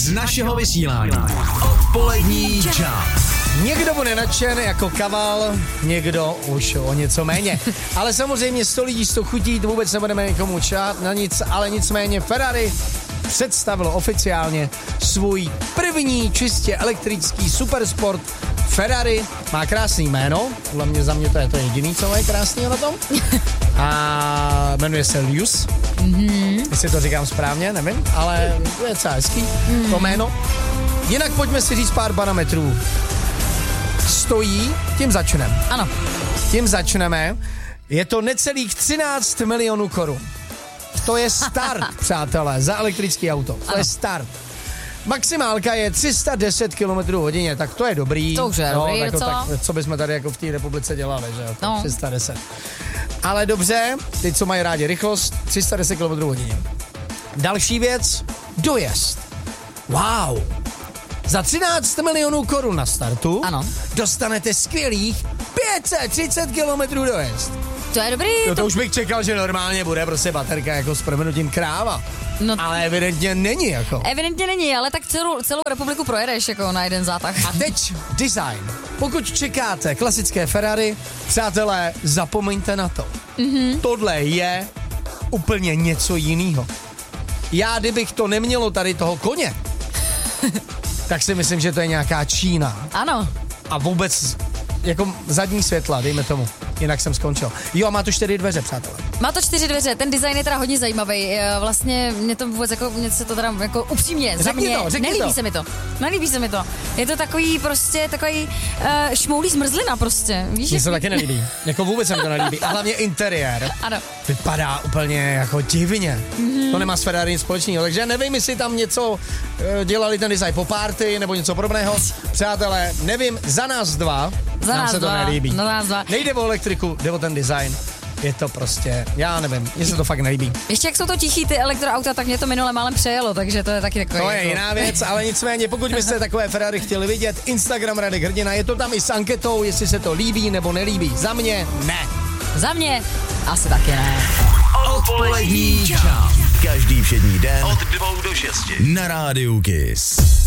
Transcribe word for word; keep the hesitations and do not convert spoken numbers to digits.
z našeho vysílání. Odpolední čas. Někdo bude nadšen jako kaval, někdo už o něco méně. Ale samozřejmě sto lidí, sto chutí, to vůbec nebudeme nikomu čát na nic, ale nicméně Ferrari představilo oficiálně svůj první čistě elektrický supersport. Ferrari má krásný jméno, podle mě za mě to je to jediný, co je krásný na tom. A jmenuje se Lius, mm-hmm. jestli to říkám správně, nevím, ale to je docela hezký, mm-hmm. to jméno. Jinak pojďme si říct pár parametrů. Stojí, tím začneme. Ano. Tím začneme. Je to necelých třináct milionů korun. To je start, přátelé, za elektrický auto. To ano. je start. Maximálka je tři sta deset kilometrů hodině, tak to je dobrý. To už je no, dobrý, jako, co? Tak, co bychom tady jako v té republice dělali, že jo? No. tři sta deset. Ale dobře, ty, co mají rádi rychlost, tři sta deset kilometrů hodině. Další věc, dojezd. Wow. Za třináct milionů korun na startu ano. dostanete skvělých pět set třicet kilometrů dojezd. To je dobrý. No to, to už bych čekal, že normálně bude prostě baterka jako s proměnutím kráva. No, ale evidentně není jako. Evidentně není, ale tak celou, celou republiku projedeš jako na jeden zátah. A teď design. Pokud čekáte klasické Ferrari, přátelé, zapomeňte na to. Mm-hmm. Tohle je úplně něco jiného. Já, kdybych to nemělo tady toho koně, tak si myslím, že to je nějaká Čína. Ano. A vůbec jako zadní světla, dejme tomu. Jinak jsem skončil. Jo, a má to čtyři dveře, přátelé. Má to čtyři dveře, ten design je teda hodně zajímavý. Vlastně mě to vůbec jako, mě se to teda jako upřímně, za mě, to, nelíbí to. se mi to. Nelíbí se mi to. Je to takový prostě, takový uh, šmoulý zmrzlina prostě. Víš? Mně se taky nelíbí. Jako vůbec se mi to nelíbí. A hlavně interiér. Ano. Vypadá úplně jako divně. Mm-hmm. To nemá s Ferrari nic společného. Takže nevím, jestli tam něco uh, dělali ten design po party nebo něco podobného. Přátelé, nevím, za nás dva za nám nás se to dva. nelíbí. No nás dva. Nejde o elektriku, jde o ten design. Je to prostě, já nevím, mně se to fakt nelíbí. Ještě jak jsou to tichý ty elektroauta, tak mě to minule málem přejelo, takže to je taky takový. To je jako... jiná věc, ale nicméně, pokud byste takové Ferrari chtěli vidět, Instagram Radek Hrdina, je to tam i s anketou, jestli se to líbí nebo nelíbí. Za mě ne. Za mě asi taky ne. Odpolední čas. Každý všední den od dvou do šesti na Rádiu Kiss.